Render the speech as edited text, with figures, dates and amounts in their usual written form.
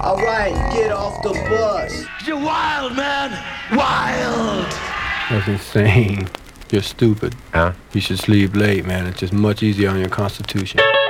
Alright, get off the bus. You're wild, man! Wild! That's insane. You're stupid. Ja. You should sleep late, man. It's just much easier on your constitution.